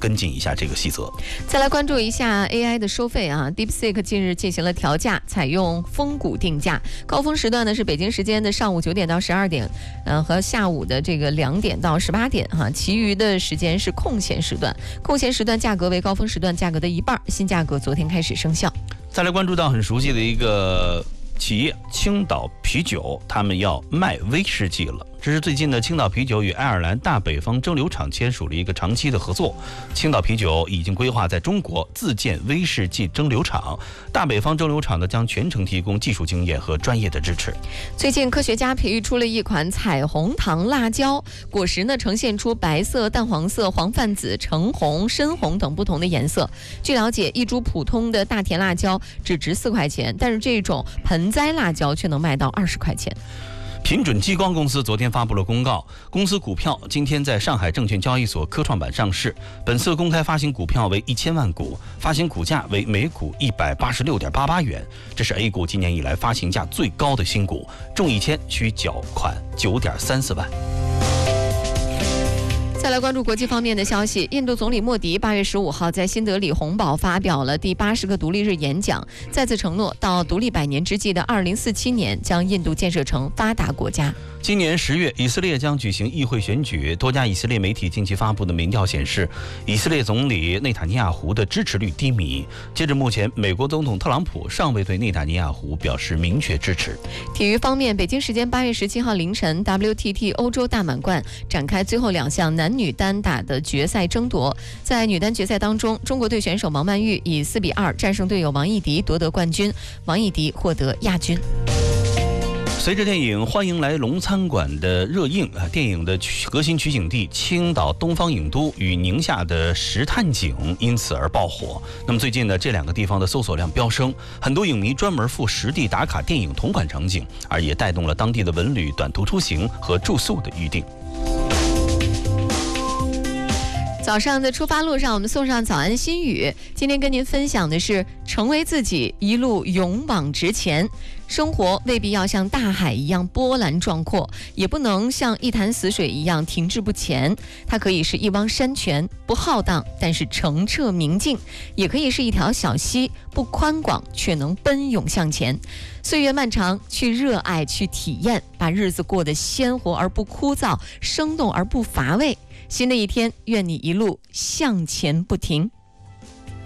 跟进一下这个细则。 再来关注一下 AI 的收费啊 ，DeepSeek 近日进行了调价，采用峰谷定价，高峰时段呢是北京时间的上午9点到12点，和下午的这个2点到18点哈，其余的时间是空闲时段，空闲时段价格为高峰时段价格的1半，新价格昨天开始生效。 再来关注到很熟悉的一个企业青岛啤酒，他们要卖威士忌了。这是最近的青岛啤酒与爱尔兰大北方蒸馏厂签署了一个长期的合作。青岛啤酒已经规划在中国自建威士忌蒸馏厂，大北方蒸馏厂呢将全程提供技术经验和专业的支持。 最近科学家培育出了一款彩虹糖辣椒，果实呢呈现出白色、淡黄色、黄泛紫、橙红、深红等不同的颜色。据了解，一株普通的大甜辣椒只值4块钱，但是这种盆栽辣椒却能卖到20块钱。 品准激光公司昨天发布了公告，公司股票今天在上海证券交易所科创板上市，本次公开发行股票为1000万股，发行股价为每股186.88元，这是 A 股今年以来发行价最高的新股，中1000需缴款9.34万。 再来关注国际方面的消息，印度总理莫迪8月15号在新德里红堡发表了第80个独立日演讲，再次承诺到独立100年之际的2047年将印度建设成发达国家。 今年10月，以色列将举行议会选举。多家以色列媒体近期发布的民调显示，以色列总理内塔尼亚胡的支持率低迷。截至目前，美国总统特朗普尚未对内塔尼亚胡表示明确支持。 体育方面，北京时间8月17号凌晨 ，WTT 欧洲大满贯展开最后2项男女单打的决赛争夺。在女单决赛当中，中国队选手王曼玉以4比2战胜队友王艺迪，夺得冠军，王艺迪获得亚军。 随着电影《欢迎来龙餐馆》的热映，电影的核心取景地青岛东方影都与宁夏的石炭井因此而爆火。那么最近呢，这2个地方的搜索量飙升，很多影迷专门赴实地打卡电影同款场景，而也带动了当地的文旅、短途出行和住宿的预订。 早上的出发路上，我们送上早安心语。今天跟您分享的是：成为自己，一路勇往直前。生活未必要像大海一样波澜壮阔，也不能像一潭死水一样停滞不前。它可以是一汪山泉，不浩荡，但是澄澈明净；也可以是一条小溪，不宽广，却能奔涌向前。岁月漫长，去热爱，去体验，把日子过得鲜活而不枯燥，生动而不乏味。新的一天，愿你一路向前不停。